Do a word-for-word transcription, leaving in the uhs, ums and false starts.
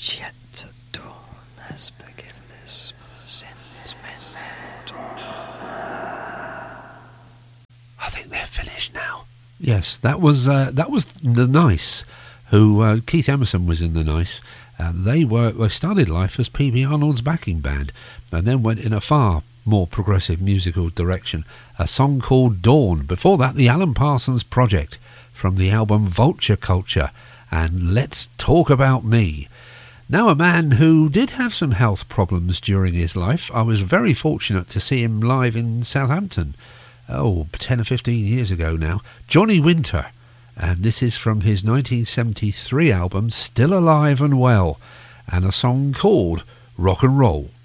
Yet to dawn has forgiveness for sins men not. I think they're finished now. Yes, that was uh, that was The Nice, who uh, Keith Emerson was in The Nice. Uh, they were they started life as P B Arnold's backing band, and then went in a far more progressive musical direction. A song called Dawn. Before that, the Alan Parsons Project from the album Vulture Culture, and Let's Talk About Me. Now, a man who did have some health problems during his life. I was very fortunate to see him live in Southampton, oh, ten or fifteen years ago now. Johnny Winter, and this is from his nineteen seventy-three album Still Alive and Well, and a song called Rock and Roll.